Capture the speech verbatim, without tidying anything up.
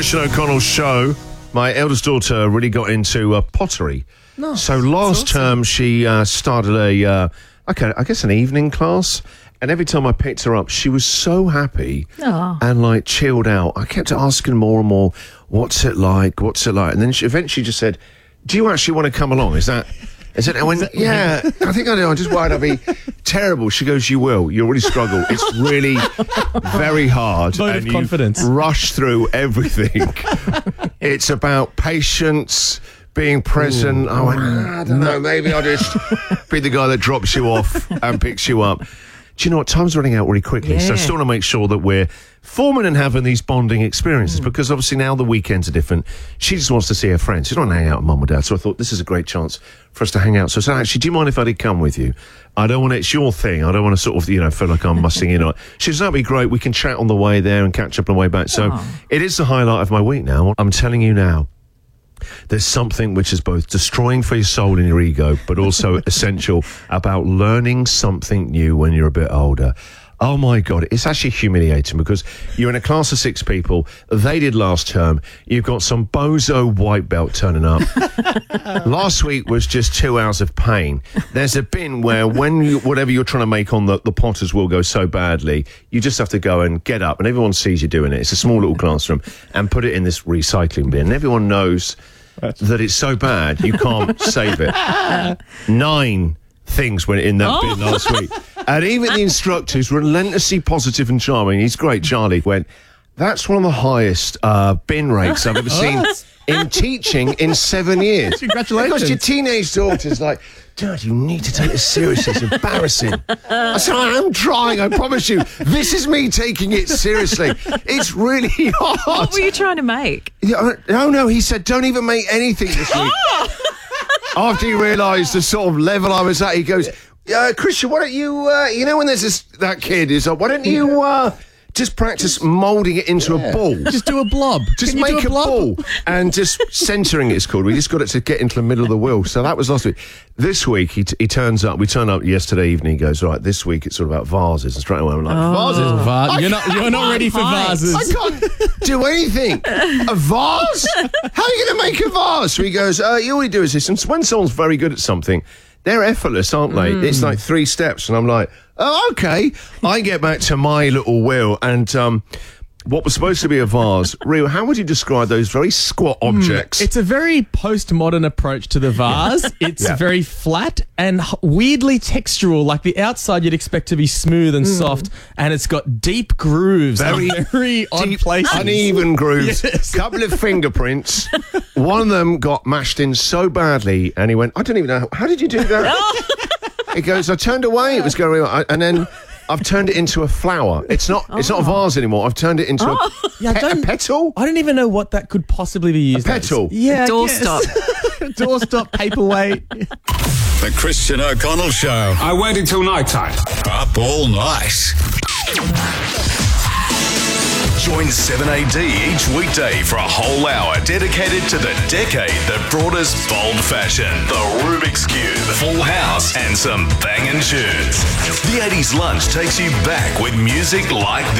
Christian O'Connell show. My eldest daughter really got into uh, pottery. No, so last awesome. term she uh, started a, uh, okay, I guess an evening class. And every time I picked her up, she was so happy Aww. and like chilled out. I kept asking more and more, what's it like? What's it like? And then she eventually just said, do you actually want to come along? Is that... Is it? I went, yeah, I think I do. I'm just worried I'll be terrible. She goes, you will. You'll really struggle. It's really very hard. Vote and of confidence. You rush through everything. It's about patience, being present. Ooh. I went, ah, I don't know, maybe I'll just be the guy that drops you off and picks you up. Do you know what? Time's running out really quickly, yeah. so I still want to make sure that we're forming and having these bonding experiences mm. because obviously now the weekends are different. She just wants to see her friends. She doesn't want to hang out with mum or dad, so I thought this is a great chance for us to hang out. So I said, actually, do you mind if I did come with you? I don't want it, it's your thing. I don't want to sort of, you know, feel like I'm mussing in on it. She said, that'd be great. We can chat on the way there and catch up on the way back. So oh. it is the highlight of my week now. I'm telling you now. There's something which is both destroying for your soul and your ego, but also essential about learning something new when you're a bit older. Oh my God, it's actually humiliating because you're in a class of six people. They did last term. You've got some bozo white belt turning up. Last week was just two hours of pain. There's a bin where when you, whatever you're trying to make on the, the potters will go so badly, you just have to go and get up and everyone sees you doing it. It's a small little classroom and put it in this recycling bin. And everyone knows that it's so bad you can't save it. Nine things went in that oh. bin last week. And even the instructors, relentlessly positive and charming, he's great, Charlie, went, that's one of the highest uh, bin rates I've ever seen in teaching in seven years. Congratulations. Because your teenage daughter's like, Dad, you need to take this seriously. It's embarrassing. I said, I am trying, I promise you. This is me taking it seriously. It's really hard. What were you trying to make? Yeah, no, no, he said, don't even make anything this week. After he realised the sort of level I was at, he goes, uh, Christian, why don't you, uh, you know when there's this, that kid is like, why don't you uh, just practice moulding it into yeah. a ball? Just do a blob. Just Can make a, a, blob? ball and just centering it's called. We just got it to get into the middle of the wheel. So that was last week. This week, he, t- he turns up, we turn up yesterday evening, he goes, right, this week it's all about vases. And straight away I'm like, oh. vases? Va- you're not, you're not ready for vases. I can't do anything. A vase? How are you going to make a vase? So he goes, uh, you all you do is this. And when someone's very good at something, they're effortless, aren't they? Mm. It's like three steps. And I'm like, oh, okay. I get back to my little wheel and um, what was supposed to be a vase. Rio, how would you describe those very squat objects? Mm, it's a very postmodern approach to the vase. It's yeah. very flat and weirdly textural. Like the outside you'd expect to be smooth and mm. soft, and it's got deep grooves. Very, very odd deep, places. Uneven grooves. Yes. Couple of fingerprints. One of them got mashed in so badly, and he went, I don't even know, how did you do that? He goes, I turned away, it was going on, and then I've turned it into a flower. It's not oh. It's not a vase anymore. I've turned it into oh. a, yeah, pe- a petal. I don't even know what that could possibly be used a petal. as. Yeah, doorstop. Doorstop, paperweight. The Christian O'Connell Show. I waited till night time. Up all night. Join seven A D each weekday for a whole hour dedicated to the decade that brought us bold fashion, the Rubik's Cube, Full House, and some banging tunes. The eighties Lunch takes you back with music like this.